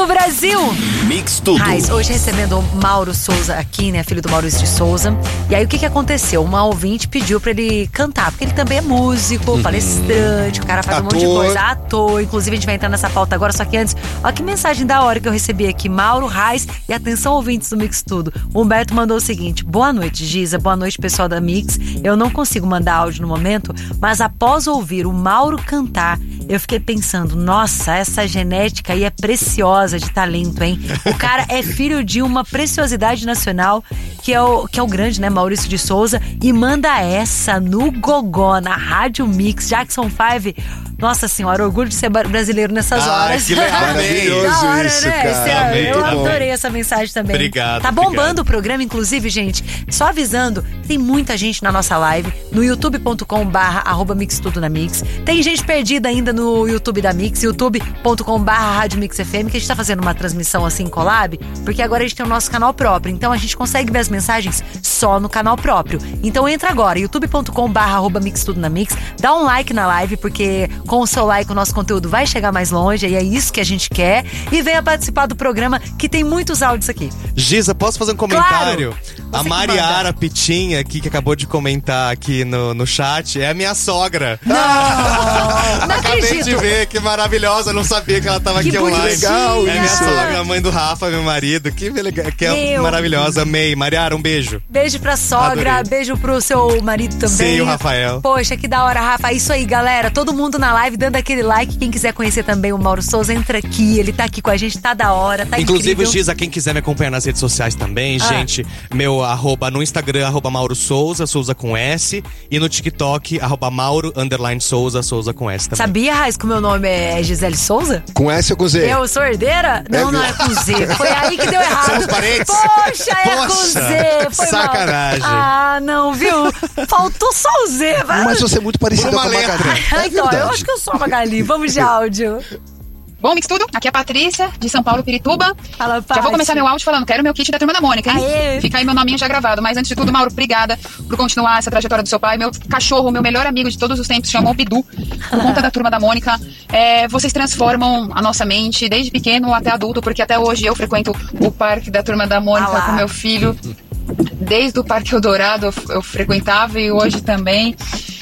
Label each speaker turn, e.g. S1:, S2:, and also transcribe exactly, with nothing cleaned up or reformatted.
S1: Brasil!
S2: Mix Tudo.
S1: Raiz, hoje recebendo o Mauro Souza aqui, né? Filho do Maurício de Souza. E aí o que que aconteceu? Uma ouvinte pediu pra ele cantar, porque ele também é músico, uhum. palestrante, o cara faz
S2: Ator.
S1: um monte de coisa. Ator. Inclusive a gente vai entrar nessa pauta agora, só que antes, olha que mensagem da hora que eu recebi aqui. Mauro, Raiz e atenção ouvintes do Mix Tudo. O Humberto mandou o seguinte: boa noite, Giza, boa noite pessoal da Mix. Eu não consigo mandar áudio no momento, mas após ouvir o Mauro cantar, eu fiquei pensando, nossa, essa genética aí é preciosa de talento, hein? O cara é filho de uma preciosidade nacional, que é o, que é o grande, né, Maurício de Souza, e manda essa no gogó, na Rádio Mix, Jackson cinco. Nossa senhora, orgulho de ser brasileiro nessas
S2: ah,
S1: horas.
S2: Que maravilhoso
S1: da hora,
S2: isso,
S1: né?
S2: cara.
S1: Amei, eu
S2: amei.
S1: adorei essa mensagem também.
S2: Obrigado.
S1: Tá bombando
S2: obrigado.
S1: o programa, inclusive, gente, só avisando, tem muita gente na nossa live, no youtube ponto com barra arroba mix tudo na mix. Tem gente perdida ainda no YouTube da Mix, youtube ponto com barra rádio mix F M, que a gente tá fazendo uma transmissão assim, collab, porque agora a gente tem o nosso canal próprio, então a gente consegue ver as mensagens só no canal próprio. Então entra agora, youtube ponto com barra arroba mix tudo na mix, dá um like na live, porque com o seu like o nosso conteúdo vai chegar mais longe, e é isso que a gente quer, e venha participar do programa, que tem muitos áudios aqui.
S3: Giza, posso fazer um comentário?
S1: Claro.
S3: A Mariara Pitinha aqui, que acabou de comentar aqui no, no chat, é a minha sogra.
S1: Não, não
S3: Acabei
S1: acredito.
S3: de ver, que maravilhosa, eu não sabia que ela tava
S1: Que
S3: aqui online.
S1: legal
S3: é minha
S1: isso.
S3: sogra, a mãe do Rafa, meu marido, que, legal, que é
S1: Meu.
S3: maravilhosa, amei. Mariara, um beijo.
S1: Beijo pra sogra,
S3: Adorei.
S1: beijo pro seu marido também.
S3: Sim, o Rafael.
S1: Poxa, que da hora, Rafa. É isso aí, galera. Todo mundo na live dando aquele like. Quem quiser conhecer também o Mauro Souza, entra aqui. Ele tá aqui com a gente, tá da hora, tá
S3: Inclusive,
S1: incrível.
S3: Giza, quem quiser me acompanhar nas redes sociais também,
S1: Ah.
S3: gente, meu arroba no Instagram, arroba Mauro Souza, Souza com S, e no TikTok, arroba Mauro, underline Souza, Souza com S também.
S1: Sabia, Raiz, que o meu nome é Gisele Souza?
S4: Com S ou com Z?
S1: Eu sou herdeira? Não, não é com Z. Foi aí que deu errado.
S3: Somos parentes?
S1: Poxa, é com
S3: Poxa,
S1: Z. Foi
S3: sacanagem.
S1: Mal. Ah, não, viu? Faltou só o Z. Vai.
S4: Mas você é muito parecida
S3: Por uma
S4: com a
S3: letra.
S4: Magali.
S1: Ah,
S4: É
S1: então,
S4: verdade.
S1: eu acho que eu sou a Magali. Vamos de áudio.
S5: Bom, Mix Tudo, aqui é a Patrícia, de São Paulo, Pirituba.
S1: Fala,
S5: Já
S1: Paty.
S5: vou começar meu áudio falando, quero meu kit da Turma da Mônica, hein?
S1: Aê.
S5: Fica aí meu nominho já gravado. Mas antes de tudo, Mauro, obrigada por continuar essa trajetória do seu pai. Meu cachorro, meu melhor amigo de todos os tempos, chamou Bidu, por conta da Turma da Mônica. É, vocês transformam a nossa mente, desde pequeno até adulto, porque até hoje eu frequento o parque da Turma da Mônica
S1: Ah lá.
S5: com meu filho. Desde o Parque Eldorado eu, eu frequentava e hoje também.